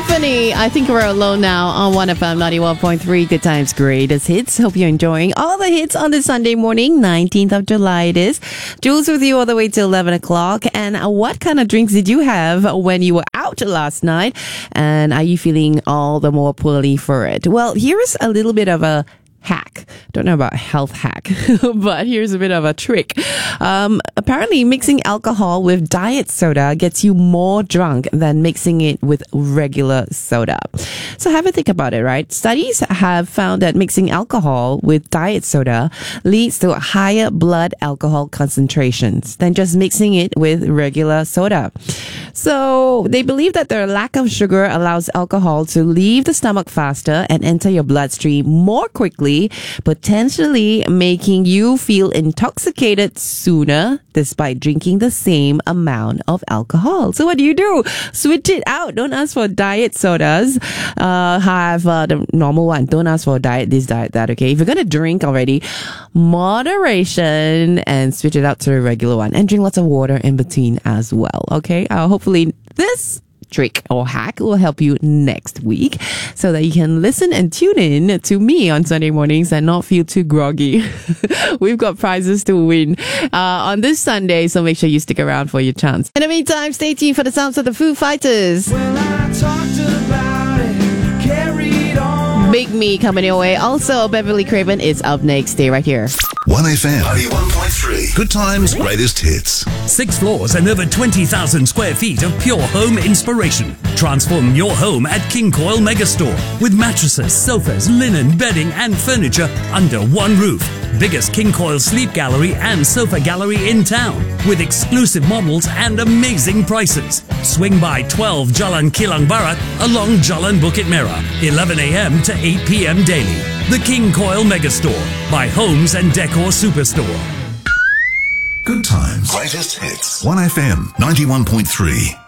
Tiffany, I think we're alone now on 1FM 91.3. Good times, greatest hits. Hope you're enjoying all the hits on this Sunday morning, 19th of July it is. Jules with you all the way till 11 o'clock. And what kind of drinks did you have when you were out last night? And are you feeling all the more poorly for it? Well, here's a little bit of a hack. Don't know about health hack, but here's a bit of a trick. Apparently mixing alcohol with diet soda gets you more drunk than mixing it with regular soda. So have a think about it, right? Studies have found that mixing alcohol with diet soda leads to higher blood alcohol concentrations than just mixing it with regular soda. So they believe that the lack of sugar allows alcohol to leave the stomach faster and enter your bloodstream more quickly, potentially making you feel intoxicated sooner despite drinking the same amount of alcohol. So what do? Switch it out. Don't ask for diet sodas. Have the normal one. Don't ask for diet this, diet that, okay? If you're going to drink already, moderation and switch it out to a regular one. And drink lots of water in between as well, okay? Hopefully this trick or hack will help you next week so that you can listen and tune in to me on Sunday mornings and not feel too groggy. We've got prizes to win on this Sunday, so make sure you stick around for your chance. In the meantime, stay tuned for the sounds of the Foo Fighters. Well, I talked about it, carried on. Big Me coming your way. Also, Beverly Craven is up next. Stay right here. 1FM 91.3. Good times, greatest hits. 6 floors and over 20,000 square feet of pure home inspiration. Transform your home at King Coil Megastore with mattresses, sofas, linen, bedding and furniture under one roof. Biggest King Coil sleep gallery and sofa gallery in town with exclusive models and amazing prices. Swing by 12 Jalan Kilang Barat along Jalan Bukit Merah, 11 a.m. to 8 p.m. daily. The King Coil Megastore by Homes and Decor Superstore. Good times, greatest hits. 1FM 91.3.